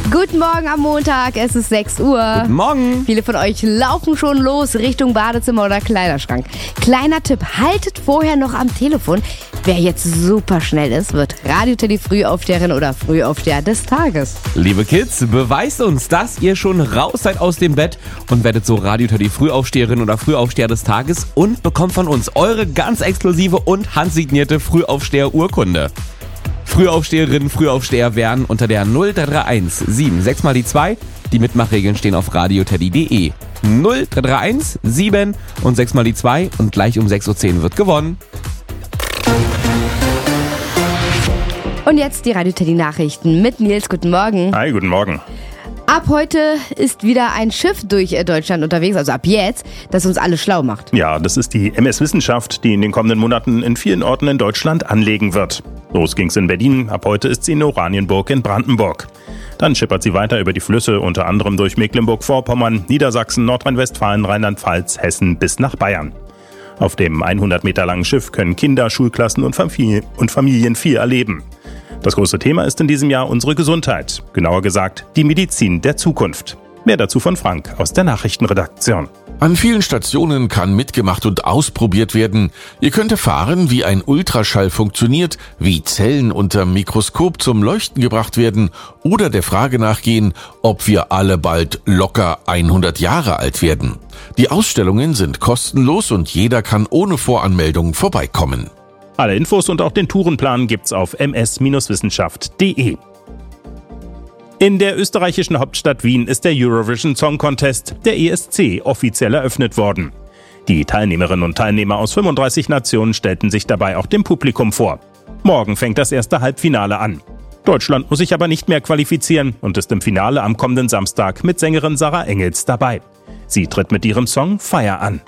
Guten Morgen am Montag, es ist 6 Uhr. Guten Morgen. Viele von euch laufen schon los Richtung Badezimmer oder Kleiderschrank. Kleiner Tipp, haltet vorher noch am Telefon. Wer jetzt super schnell ist, wird Radio Teddy Frühaufsteherin oder Frühaufsteher des Tages. Liebe Kids, beweist uns, dass ihr schon raus seid aus dem Bett und werdet so Radio Teddy Frühaufsteherin oder Frühaufsteher des Tages und bekommt von uns eure ganz exklusive und handsignierte Frühaufsteher-Urkunde. Frühaufsteherinnen, Frühaufsteher werden unter der 0331 7 6 mal die 2. Die Mitmachregeln stehen auf radioteddy.de. 0331 7 und 6 mal die 2 und gleich um 6.10 Uhr wird gewonnen. Und jetzt die Radio Teddy Nachrichten mit Nils. Guten Morgen. Hi, guten Morgen. Ab heute ist wieder ein Schiff durch Deutschland unterwegs, also ab jetzt, das uns alle schlau macht. Ja, das ist die MS Wissenschaft, die in den kommenden Monaten in vielen Orten in Deutschland anlegen wird. Los ging's in Berlin, ab heute ist sie in Oranienburg in Brandenburg. Dann schippert sie weiter über die Flüsse, unter anderem durch Mecklenburg-Vorpommern, Niedersachsen, Nordrhein-Westfalen, Rheinland-Pfalz, Hessen bis nach Bayern. Auf dem 100 Meter langen Schiff können Kinder, Schulklassen und Familien viel erleben. Das große Thema ist in diesem Jahr unsere Gesundheit. Genauer gesagt, die Medizin der Zukunft. Mehr dazu von Frank aus der Nachrichtenredaktion. An vielen Stationen kann mitgemacht und ausprobiert werden. Ihr könnt erfahren, wie ein Ultraschall funktioniert, wie Zellen unter Mikroskop zum Leuchten gebracht werden oder der Frage nachgehen, ob wir alle bald locker 100 Jahre alt werden. Die Ausstellungen sind kostenlos und jeder kann ohne Voranmeldung vorbeikommen. Alle Infos und auch den Tourenplan gibt's auf ms-wissenschaft.de. In der österreichischen Hauptstadt Wien ist der Eurovision Song Contest, der ESC, offiziell eröffnet worden. Die Teilnehmerinnen und Teilnehmer aus 35 Nationen stellten sich dabei auch dem Publikum vor. Morgen fängt das erste Halbfinale an. Deutschland muss sich aber nicht mehr qualifizieren und ist im Finale am kommenden Samstag mit Sängerin Sarah Engels dabei. Sie tritt mit ihrem Song Fire an.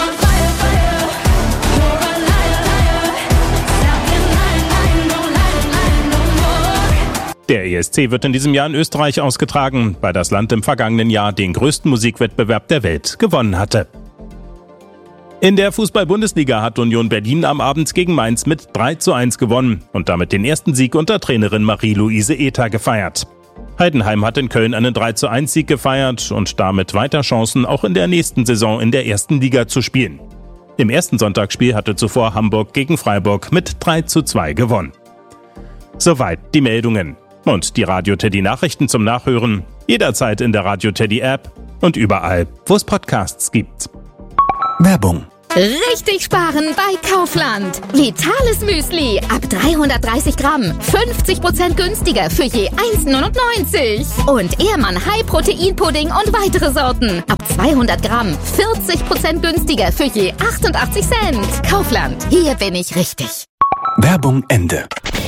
Der ESC wird in diesem Jahr in Österreich ausgetragen, weil das Land im vergangenen Jahr den größten Musikwettbewerb der Welt gewonnen hatte. In der Fußball-Bundesliga hat Union Berlin am Abend gegen Mainz mit 3:1 gewonnen und damit den ersten Sieg unter Trainerin Marie-Louise Ether gefeiert. Heidenheim hat in Köln einen 3:1-Sieg gefeiert und damit weiter Chancen, auch in der nächsten Saison in der ersten Liga zu spielen. Im ersten Sonntagsspiel hatte zuvor Hamburg gegen Freiburg mit 3:2 gewonnen. Soweit die Meldungen. Und die Radio Teddy Nachrichten zum Nachhören jederzeit in der Radio Teddy App und überall, wo es Podcasts gibt. Werbung. Richtig sparen bei Kaufland. Vitales Müsli ab 330 Gramm. 50% günstiger für je 1,99. Und Ehrmann High Protein Pudding und weitere Sorten. Ab 200 Gramm. 40% günstiger für je 88 Cent. Kaufland. Hier bin ich richtig. Werbung Ende.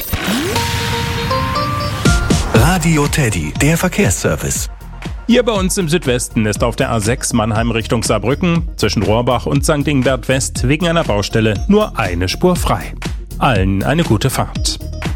Radio Teddy, der Verkehrsservice. Hier bei uns im Südwesten ist auf der A6 Mannheim Richtung Saarbrücken zwischen Rohrbach und St. Ingbert West wegen einer Baustelle nur eine Spur frei. Allen eine gute Fahrt.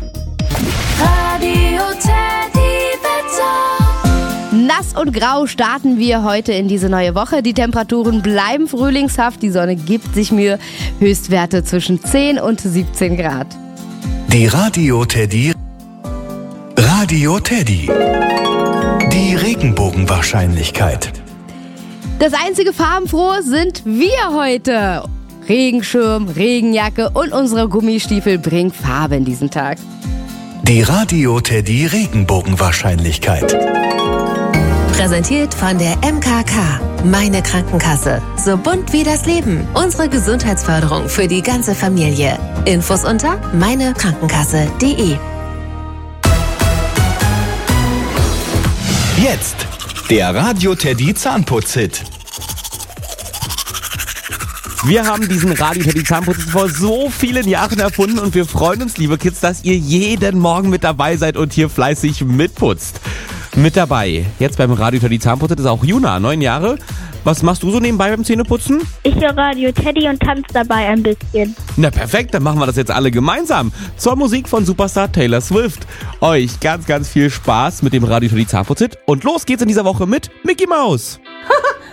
Radio Teddy Wetter. Nass und grau starten wir heute in diese neue Woche. Die Temperaturen bleiben frühlingshaft, die Sonne gibt sich Mühe. Höchstwerte zwischen 10 und 17 Grad. Die Radio Teddy. Radio Teddy. Die Regenbogenwahrscheinlichkeit. Das einzige Farbenfrohe sind wir heute. Regenschirm, Regenjacke und unsere Gummistiefel bringen Farbe in diesen Tag. Die Radio Teddy Regenbogenwahrscheinlichkeit. Präsentiert von der MKK. Meine Krankenkasse. So bunt wie das Leben. Unsere Gesundheitsförderung für die ganze Familie. Infos unter meinekrankenkasse.de. Jetzt der Radio Teddy Zahnputz-Hit. Wir haben diesen Radio Teddy Zahnputz vor so vielen Jahren erfunden und wir freuen uns, liebe Kids, dass ihr jeden Morgen mit dabei seid und hier fleißig mitputzt. Mit dabei, jetzt beim Radio Teddy Zahnputz ist auch Juna, 9 Jahre. Was machst du so nebenbei beim Zähneputzen? Ich höre Radio Teddy und tanze dabei ein bisschen. Na perfekt, dann machen wir das jetzt alle gemeinsam. Zur Musik von Superstar Taylor Swift. Euch ganz, ganz viel Spaß mit dem Radio Teddy Zahnputz-Hit. Und los geht's in dieser Woche mit Mickey Mouse.